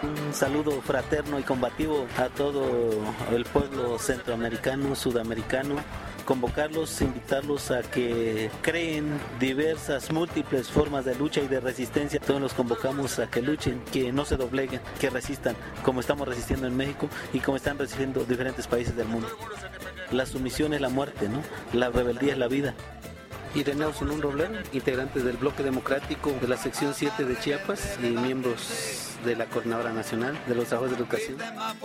Un saludo fraterno y combativo a todo el pueblo centroamericano, sudamericano. Convocarlos, invitarlos a que creen diversas, múltiples formas de lucha y de resistencia. Todos los convocamos a que luchen, que no se dobleguen, que resistan, como estamos resistiendo en México y como están resistiendo diferentes países del mundo. La sumisión es la muerte, ¿no? La rebeldía es la vida. Ireneo Sunún Robledo, integrante del Bloque Democrático de la sección 7 de Chiapas y miembros de la Coordinadora Nacional de los Trabajadores de Educación.